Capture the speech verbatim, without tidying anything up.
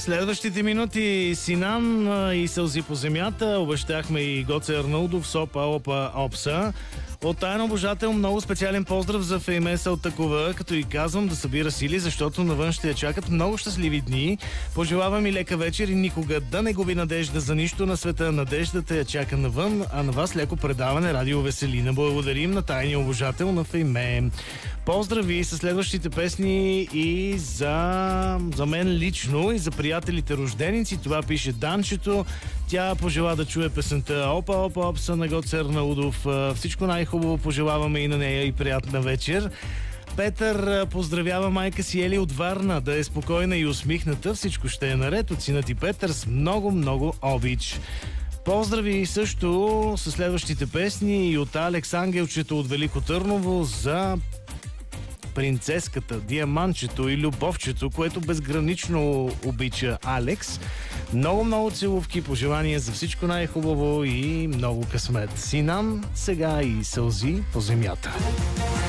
Следващите минути Синан и сълзи по земята. Обещахме и Гоце Арнаудов, Сопа, Опа, Опса. От тайен обожател много специален поздрав за Феймеса от такова, като и казвам да събира сили, защото навън ще я чакат много щастливи дни. Пожелавам и лека вечер и никога да не губи надежда за нищо на света. Надеждата я чака навън, а на вас леко предаване Радио Веселина. Благодарим на тайния обожател на Фейме. Поздрави с следващите песни и за, за мен лично, и за приятелите рожденици. Това пише Данчето. Тя пожела да чуе песента Опа, Опа, Опса на Гоце Арнаудов. Всичко най-хубаво пожелаваме и на нея и приятна вечер. Петър поздравява майка си Ели от Варна, да е спокойна и усмихната. Всичко ще е наред от сина ти Петър с много, много обич. Поздрави също с следващите песни и от Алекс Ангелчето от Велико Търново за принцеската, диамантчето и любовчето, което безгранично обича Алекс. Много-много целувки, пожелания за всичко най-хубаво и много късмет. Синан, сега и сълзи по земята.